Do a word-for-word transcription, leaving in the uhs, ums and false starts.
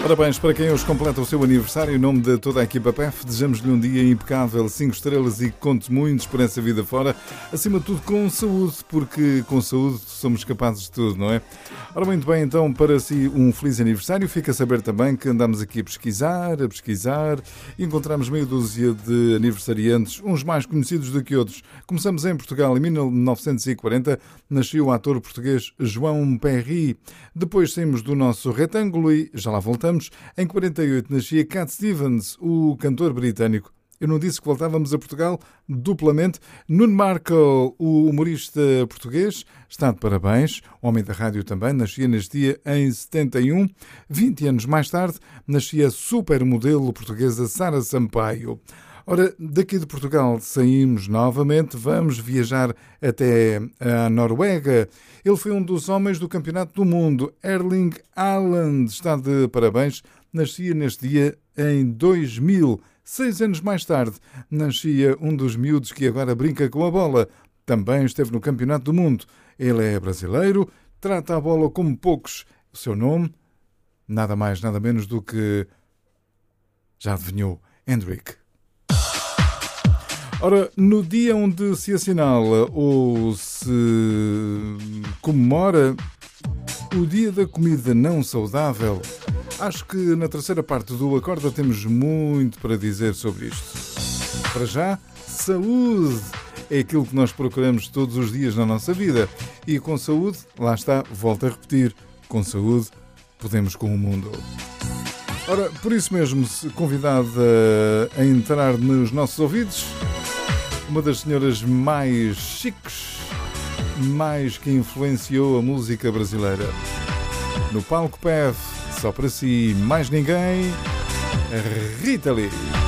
Parabéns para quem hoje completa o seu aniversário. Em nome de toda a equipa P E F, desejamos-lhe um dia impecável, cinco estrelas e conte muitos por essa vida fora. Acima de tudo, com saúde, porque com saúde somos capazes de tudo, não é? Ora, muito bem, então, para si um feliz aniversário. Fica a saber também que andamos aqui a pesquisar, a pesquisar, e encontramos meia dúzia de aniversariantes, uns mais conhecidos do que outros. Começamos em Portugal. Em mil novecentos e quarenta nasceu o ator português João Perry. Depois saímos do nosso retângulo e já lá voltamos. Em quarenta e oito nascia Cat Stevens, o cantor britânico. Eu não disse que voltávamos a Portugal duplamente. Nuno Marco, o humorista português, está de parabéns. Homem da rádio também, nascia neste dia em setenta e um. vinte anos mais tarde, nascia a supermodelo portuguesa Sara Sampaio. Ora, daqui de Portugal saímos novamente, vamos viajar até a Noruega. Ele foi um dos homens do Campeonato do Mundo. Erling Haaland está de parabéns, nascia neste dia em dois mil. Seis anos mais tarde, nascia um dos miúdos que agora brinca com a bola. Também esteve no Campeonato do Mundo. Ele é brasileiro, trata a bola como poucos. O seu nome, nada mais, nada menos do que... já adivinhou, Hendrik. Ora, no dia onde se assinala ou se comemora o Dia da Comida Não Saudável, acho que na terceira parte do Acorda temos muito para dizer sobre isto. Para já, saúde é aquilo que nós procuramos todos os dias na nossa vida. E com saúde, lá está, volto a repetir, com saúde podemos com o mundo. Ora, por isso mesmo, convidada a entrar nos nossos ouvidos, uma das senhoras mais chiques, mais que influenciou a música brasileira. No palco P E F, só para si, mais ninguém, Rita Lee.